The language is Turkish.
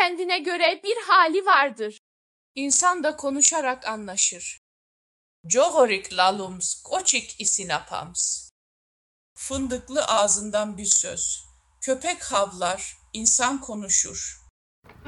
kendine göre bir hali vardır. İnsan da konuşarak anlaşır. Jogorik lalums, koçik isinapams. Fındıklı ağzından bir söz. Köpek havlar, insan konuşur.